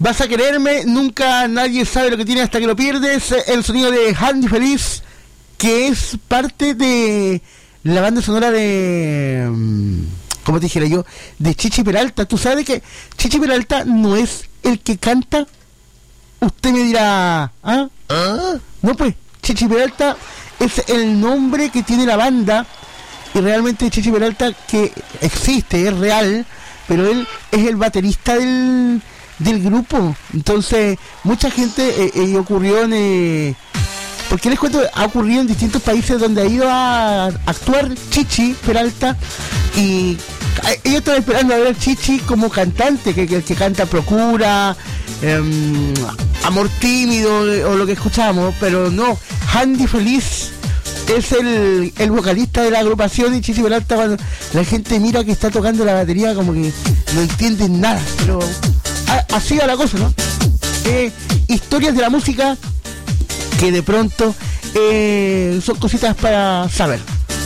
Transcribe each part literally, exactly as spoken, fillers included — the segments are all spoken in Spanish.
Vas a quererme, nunca nadie sabe lo que tiene hasta que lo pierdes. El sonido de Handy Feliz, que es parte de la banda sonora de, como te dijera yo, de Chichi Peralta. Tú sabes que Chichi Peralta no es el que canta. Usted me dirá, ¿ah? ¿Ah? No, pues, Chichi Peralta es el nombre que tiene la banda. Y realmente Chichi Peralta, que existe, es real, pero él es el baterista del... del grupo. Entonces mucha gente eh, eh, ocurrió en eh, porque les cuento, ha ocurrido en distintos países donde ha ido a actuar Chichi Peralta y eh, ellos están esperando a ver a Chichi como cantante, que, que, que canta Procura, eh, Amor Tímido eh, o lo que escuchamos, pero no, Handy Feliz es el, el vocalista de la agrupación. Y Chichi Peralta, cuando la gente mira que está tocando la batería, como que no entienden nada, pero así va la cosa, ¿no? Eh, historias de la música que de pronto eh, son cositas para saber.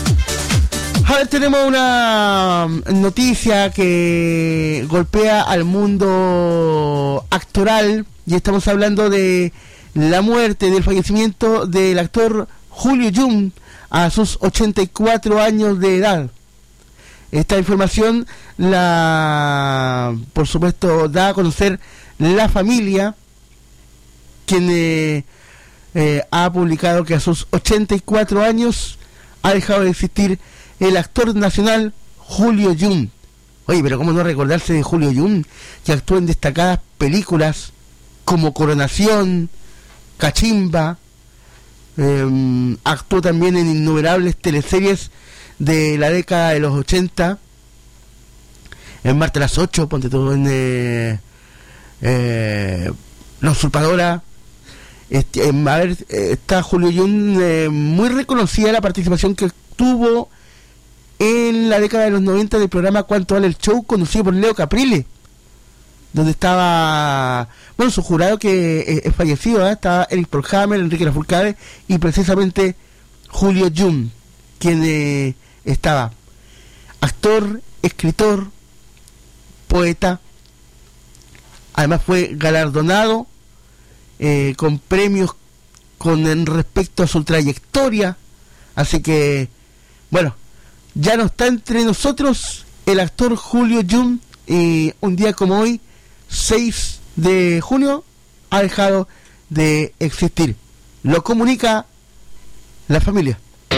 A ver, tenemos una noticia que golpea al mundo actoral y estamos hablando de la muerte, del fallecimiento del actor Julio Jung a sus ochenta y cuatro años de edad. Esta información la, por supuesto, da a conocer la familia, quien eh, eh, ha publicado que a sus ochenta y cuatro años ha dejado de existir el actor nacional Julio Jung. Oye, pero cómo no recordarse de Julio Jung, que actuó en destacadas películas como Coronación, Cachimba, eh, actuó también en innumerables teleseries de la década de los ochenta, en Marte a las ocho, ponte tú, en eh, eh, La Usurpadora. Este, eh, a ver, eh, está Julio Jung, eh, muy reconocida la participación que tuvo en la década de los noventa del programa Cuánto Vale el Show, conducido por Leo Caprile, donde estaba, bueno, su jurado que eh, es fallecido, ¿eh? Estaba Eric Polhammer, Enrique Lafourcade y precisamente Julio Jung, quien eh, estaba actor, escritor, poeta. Además fue galardonado eh, con premios con en respecto a su trayectoria. Así que, bueno, ya no está entre nosotros el actor Julio Jung, y un día como hoy, seis de junio, ha dejado de existir. Lo comunica la familia.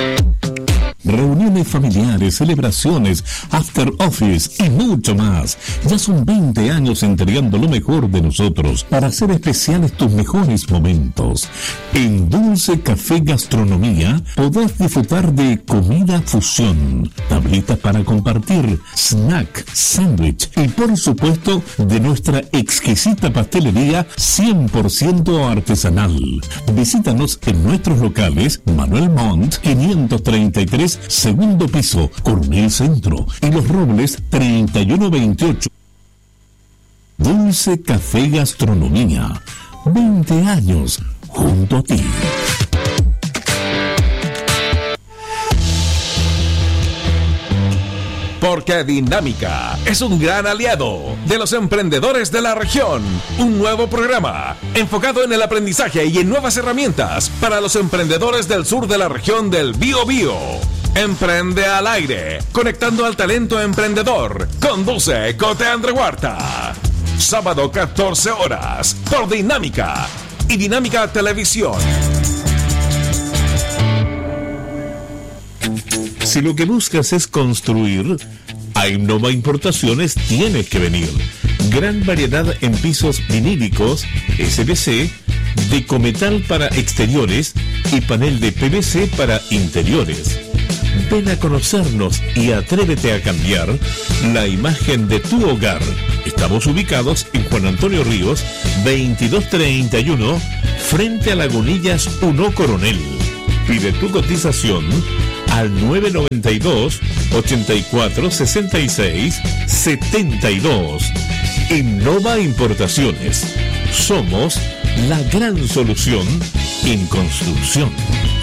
Reuniones familiares, celebraciones, after office y mucho más. Ya son veinte años entregando lo mejor de nosotros para hacer especiales tus mejores momentos. En Dulce Café Gastronomía podrás disfrutar de comida fusión, tablitas para compartir, snack, sándwich y por supuesto de nuestra exquisita pastelería cien por ciento artesanal. Visítanos en nuestros locales Manuel Montt quinientos treinta y tres, segundo piso, Coronel Centro, y Los Robles treinta y uno veintiocho. Dulce Café Gastronomía, veinte años junto a ti. Porque Dinámica es un gran aliado de los emprendedores de la región. Un nuevo programa enfocado en el aprendizaje y en nuevas herramientas para los emprendedores del sur de la región del Bío Bío. Emprende al aire, conectando al talento emprendedor. Conduce Cote Andre Huerta. Sábado catorce horas por Dinámica y Dinámica Televisión. Si lo que buscas es construir, a Innova Importaciones tienes que venir. Gran variedad en pisos vinílicos, S V C, decometal para exteriores y panel de P V C para interiores. Ven a conocernos y atrévete a cambiar la imagen de tu hogar. Estamos ubicados en Juan Antonio Ríos, veintidós treinta y uno, frente a Lagunillas uno Coronel. Pide tu cotización al nueve noventa y dos, ochenta y cuatro, sesenta y seis, setenta y dos. Innova Importaciones. Somos la gran solución en construcción.